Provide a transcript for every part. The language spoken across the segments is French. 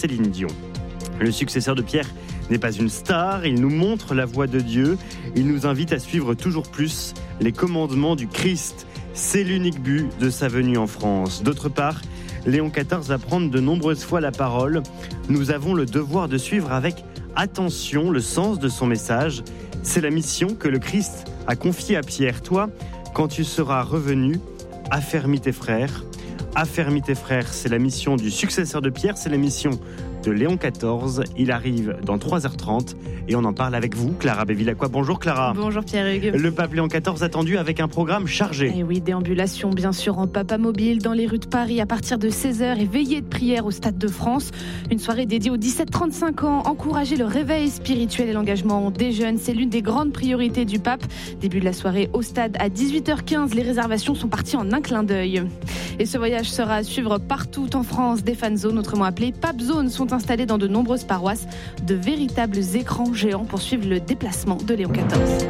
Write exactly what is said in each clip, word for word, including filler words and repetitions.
Céline Dion. Le successeur de Pierre n'est pas une star, il nous montre la voie de Dieu, il nous invite à suivre toujours plus les commandements du Christ. C'est l'unique but de sa venue en France. D'autre part, Léon quatorze va prendre de nombreuses fois la parole. Nous avons le devoir de suivre avec attention le sens de son message. C'est la mission que le Christ a confiée à Pierre. Toi, quand tu seras revenu, affermis tes frères. Affermis tes frères, c'est la mission du successeur de Pierre, c'est la mission de Léon quatorze. Il arrive dans trois heures trente et on en parle avec vous, Clara Bévilacqua. Bonjour Clara. Bonjour Pierre-Hugues. Le pape Léon quatorze attendu avec un programme chargé. Et oui, déambulation bien sûr en papa mobile dans les rues de Paris à partir de seize heures et veillée de prière au Stade de France. Une soirée dédiée aux dix-sept trente-cinq ans. Encourager le réveil spirituel et l'engagement des jeunes, c'est l'une des grandes priorités du pape. Début de la soirée au stade à dix-huit heures quinze. Les réservations sont parties en un clin d'œil. Et ce voyage sera à suivre partout en France. Des fan zones, autrement appelées Pape Zones, sont installés dans de nombreuses paroisses, de véritables écrans géants pour suivre le déplacement de Léon quatorze.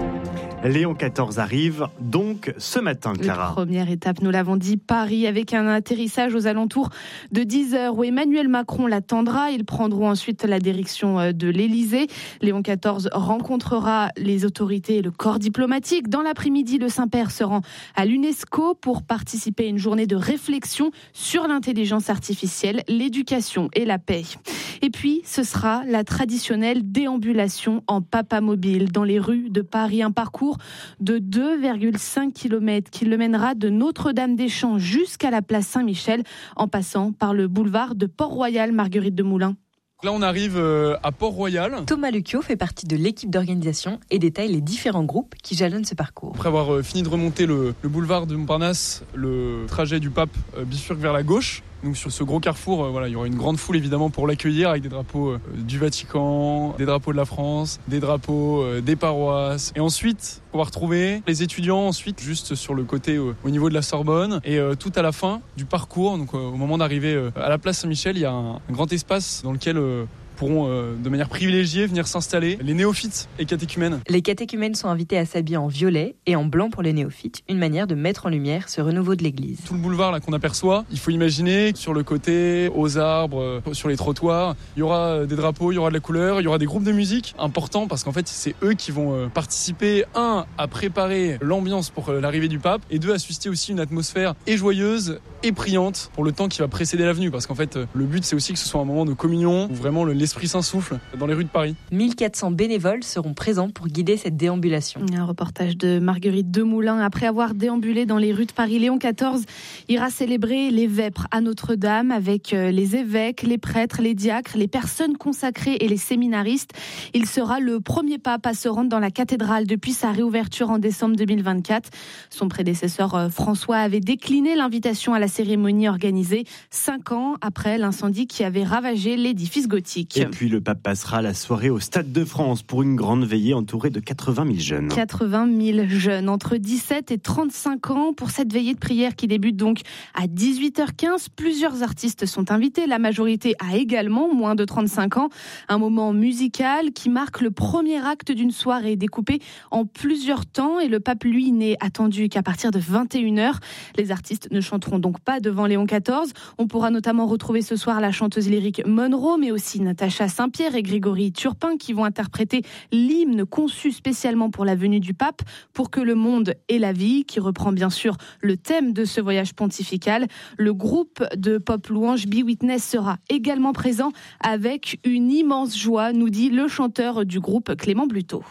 Léon quatorze arrive donc ce matin, Clara. La première étape, nous l'avons dit, Paris, avec un atterrissage aux alentours de dix heures où Emmanuel Macron l'attendra. Ils prendront ensuite la direction de l'Élysée. Léon quatorze rencontrera les autorités et le corps diplomatique. Dans l'après-midi, le Saint-Père se rend à l'UNESCO pour participer à une journée de réflexion sur l'intelligence artificielle, l'éducation et la paix. Et puis, ce sera la traditionnelle déambulation en papa mobile dans les rues de Paris. Un parcours de deux virgule cinq kilomètres qui le mènera de Notre-Dame-des-Champs jusqu'à la place Saint-Michel en passant par le boulevard de Port-Royal. Marguerite de Moulin. Là, on arrive à Port-Royal. Thomas Lucchio fait partie de l'équipe d'organisation et détaille les différents groupes qui jalonnent ce parcours. Après avoir fini de remonter le, le boulevard de Montparnasse, le trajet du pape bifurque vers la gauche. Donc sur ce gros carrefour, euh, voilà, il y aura une grande foule évidemment pour l'accueillir avec des drapeaux euh, du Vatican, des drapeaux de la France, des drapeaux euh, des paroisses. Et ensuite, on va retrouver les étudiants ensuite juste sur le côté euh, au niveau de la Sorbonne. Et euh, tout à la fin du parcours, donc euh, au moment d'arriver euh, à la place Saint-Michel, il y a un, un grand espace dans lequel euh, pourront euh, de manière privilégiée venir s'installer les néophytes et catéchumènes. Les catéchumènes sont invités à s'habiller en violet et en blanc pour les néophytes, une manière de mettre en lumière ce renouveau de l'église. Tout le boulevard là qu'on aperçoit, il faut imaginer que sur le côté, aux arbres, euh, sur les trottoirs, il y aura des drapeaux, il y aura de la couleur, il y aura des groupes de musique importants parce qu'en fait c'est eux qui vont euh, participer, un, à préparer l'ambiance pour euh, l'arrivée du pape et deux, à susciter aussi une atmosphère et joyeuse et priante pour le temps qui va précéder la venue parce qu'en fait euh, le but c'est aussi que ce soit un moment de communion où vraiment le l'Esprit Saint souffle dans les rues de Paris. mille quatre cents bénévoles seront présents pour guider cette déambulation. Un reportage de Marguerite Demoulin. Après avoir déambulé dans les rues de Paris, Léon quatorze ira célébrer les vêpres à Notre-Dame avec les évêques, les prêtres, les diacres, les personnes consacrées et les séminaristes. Il sera le premier pape à se rendre dans la cathédrale depuis sa réouverture en décembre deux mille vingt-quatre. Son prédécesseur François avait décliné l'invitation à la cérémonie organisée cinq ans après l'incendie qui avait ravagé l'édifice gothique. Et puis le pape passera la soirée au Stade de France pour une grande veillée entourée de quatre-vingt mille jeunes. quatre-vingt mille jeunes entre dix-sept et trente-cinq ans pour cette veillée de prière qui débute donc à dix-huit heures quinze. Plusieurs artistes sont invités, la majorité a également moins de trente-cinq ans. Un moment musical qui marque le premier acte d'une soirée découpée en plusieurs temps et le pape lui n'est attendu qu'à partir de vingt et une heures. Les artistes ne chanteront donc pas devant Léon quatorze. On pourra notamment retrouver ce soir la chanteuse lyrique Monroe mais aussi Natacha Saint-Pierre et Grégory Turpin qui vont interpréter l'hymne conçu spécialement pour la venue du pape, Pour que le monde ait la vie, qui reprend bien sûr le thème de ce voyage pontifical. Le groupe de pop louange Be Witness sera également présent avec une immense joie, nous dit le chanteur du groupe Clément Bluteau.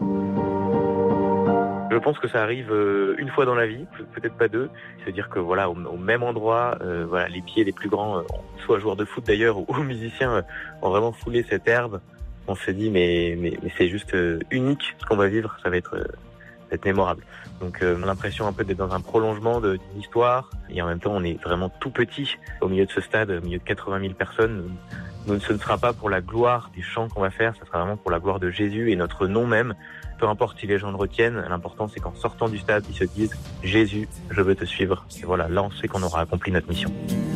Je pense que ça arrive euh, une fois dans la vie, peut-être pas deux. C'est-à-dire que voilà, au, au même endroit, euh, voilà, les pieds les plus grands, euh, soit joueurs de foot d'ailleurs ou, ou musiciens, euh, ont vraiment foulé cette herbe. On s'est dit mais mais, mais c'est juste euh, unique ce qu'on va vivre, ça va être, euh, ça va être mémorable. Donc euh, on a l'impression un peu d'être dans un prolongement de, d'une histoire et en même temps on est vraiment tout petit au milieu de ce stade, au milieu de quatre-vingt mille personnes. Nous, ce ne sera pas pour la gloire des chants qu'on va faire, ça sera vraiment pour la gloire de Jésus et notre nom même. Peu importe si les gens le retiennent, l'important c'est qu'en sortant du stade, ils se disent « Jésus, je veux te suivre ». Et voilà, là on sait qu'on aura accompli notre mission.